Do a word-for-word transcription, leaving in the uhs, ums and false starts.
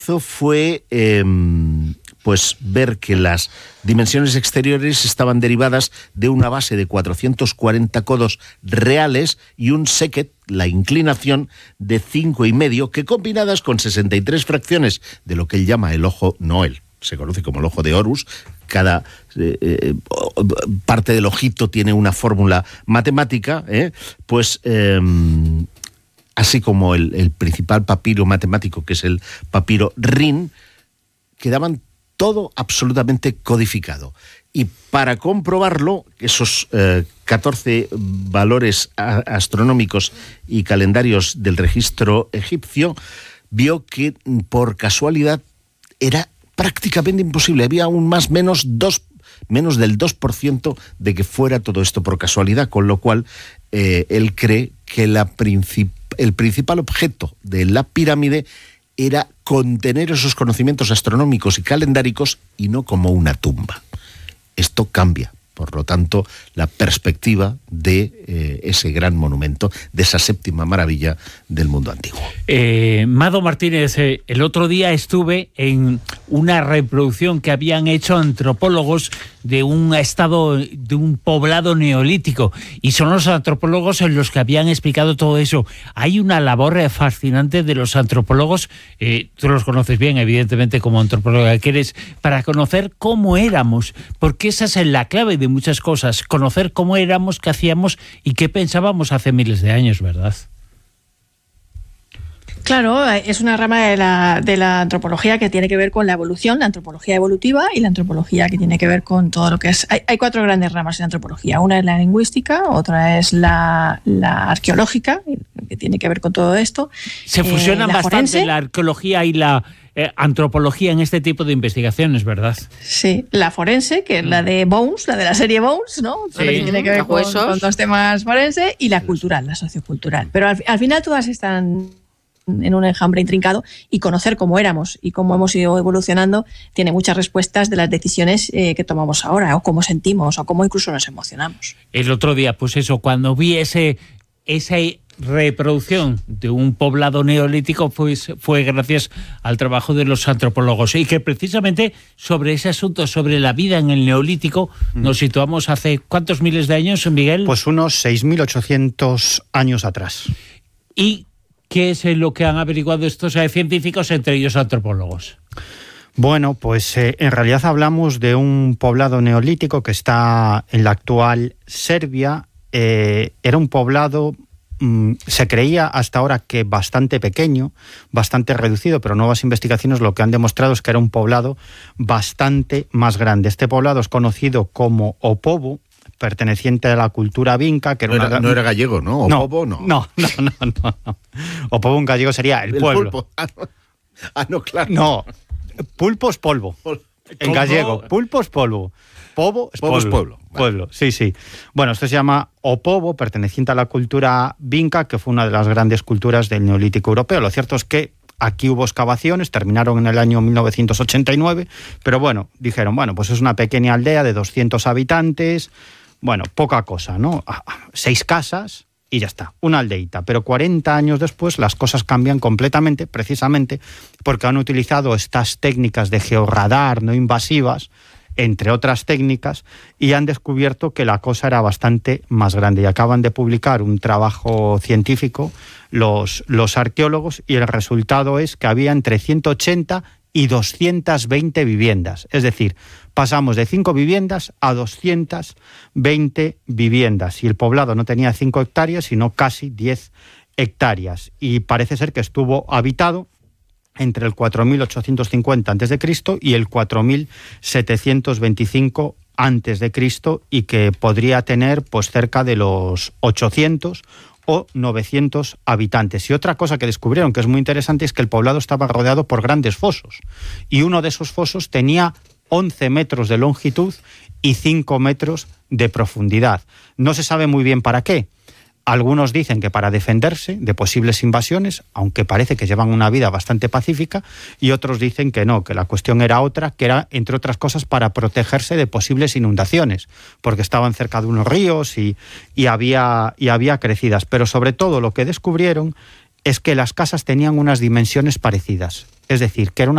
fue eh, pues ver que las dimensiones exteriores estaban derivadas de una base de cuatrocientos cuarenta codos reales y un séquet, la inclinación, de cinco y medio, que combinadas con sesenta y tres fracciones de lo que él llama el ojo Noel, se conoce como el ojo de Horus. Cada eh, eh, parte del ojito tiene una fórmula matemática, ¿eh? pues eh, así como el, el principal papiro matemático, que es el papiro Rin, quedaban todo absolutamente codificado. Y para comprobarlo, esos eh, catorce valores a, astronómicos y calendarios del registro egipcio, vio que por casualidad era prácticamente imposible. Había un más menos dos, menos del dos por ciento de que fuera todo esto por casualidad, con lo cual eh, él cree que la princip- el principal objeto de la pirámide era contener esos conocimientos astronómicos y calendáricos y no como una tumba. Esto cambia, por lo tanto, la perspectiva de eh, ese gran monumento, de esa séptima maravilla del mundo antiguo. Eh, Mado Martínez, eh, el otro día estuve en una reproducción que habían hecho antropólogos de un estado, de un poblado neolítico, y son los antropólogos en los que habían explicado todo eso. Hay una labor fascinante de los antropólogos, eh, tú los conoces bien, evidentemente, como antropóloga que eres, para conocer cómo éramos, porque esa es la clave de muchas cosas, conocer cómo éramos, qué hacíamos y qué pensábamos hace miles de años, ¿verdad? Claro, es una rama de la, de la antropología que tiene que ver con la evolución, la antropología evolutiva, y la antropología que tiene que ver con todo lo que es... Hay, hay cuatro grandes ramas en antropología. Una es la lingüística, otra es la, la arqueológica, que tiene que ver con todo esto. Se fusionan eh, la bastante forense, la arqueología y la eh, antropología en este tipo de investigaciones, ¿verdad? Sí, la forense, que es la de Bones, la de la serie Bones, ¿no? Todo lo que tiene que ver con, con los temas forense, y la cultural, la sociocultural. Pero al, al final todas están en un enjambre intrincado, y conocer cómo éramos y cómo hemos ido evolucionando tiene muchas respuestas de las decisiones eh, que tomamos ahora, o cómo sentimos, o cómo incluso nos emocionamos. El otro día, pues eso, cuando vi ese, esa reproducción de un poblado neolítico, pues fue gracias al trabajo de los antropólogos, y que precisamente sobre ese asunto, sobre la vida en el neolítico, mm. nos situamos hace ¿cuántos miles de años, Miguel? Pues unos seis mil ochocientos años atrás. ¿Y qué es lo que han averiguado estos eh, científicos, entre ellos antropólogos? Bueno, pues eh, en realidad hablamos de un poblado neolítico que está en la actual Serbia. Eh, era un poblado, mmm, se creía hasta ahora que bastante pequeño, bastante reducido, pero nuevas investigaciones lo que han demostrado es que era un poblado bastante más grande. Este poblado es conocido como Opovo, perteneciente a la cultura vinca, que era no, era, una... no era gallego, ¿no? Opovo, no. No, no, no, no, no, no. Opovo en gallego sería el, el pueblo. Pulpo. Ah, no. ah, no, claro. No, pulpo es polvo. Pol en ¿Cómo? Gallego, pulpo es polvo. Povo es Povo pueblo. Es pueblo. Vale. Pueblo, sí, sí. Bueno, esto se llama Opovo, perteneciente a la cultura vinca, que fue una de las grandes culturas del Neolítico europeo. Lo cierto es que aquí hubo excavaciones, terminaron en el año mil novecientos ochenta y nueve, pero bueno, dijeron, bueno, pues es una pequeña aldea de doscientos habitantes. Bueno, poca cosa, ¿no? Seis casas y ya está, una aldeíta. Pero cuarenta años después las cosas cambian completamente, precisamente porque han utilizado estas técnicas de georradar no invasivas, entre otras técnicas, y han descubierto que la cosa era bastante más grande. Y acaban de publicar un trabajo científico los, los arqueólogos, y el resultado es que había entre ciento ochenta y doscientas veinte viviendas. Es decir, pasamos de cinco viviendas a doscientas veinte viviendas. Y el poblado no tenía cinco hectáreas, sino casi diez hectáreas. Y parece ser que estuvo habitado entre el cuatro mil ochocientos cincuenta antes de Cristo y el cuatro mil setecientos veinticinco antes de Cristo, y que podría tener pues cerca de los ochocientos o novecientos habitantes. Y otra cosa que descubrieron que es muy interesante es que el poblado estaba rodeado por grandes fosos, y uno de esos fosos tenía once metros de longitud y cinco metros de profundidad. No se sabe muy bien para qué. Algunos dicen que para defenderse de posibles invasiones, aunque parece que llevan una vida bastante pacífica, y otros dicen que no, que la cuestión era otra, que era, entre otras cosas, para protegerse de posibles inundaciones, porque estaban cerca de unos ríos y, y, había, y había crecidas. Pero sobre todo lo que descubrieron es que las casas tenían unas dimensiones parecidas, es decir, que era una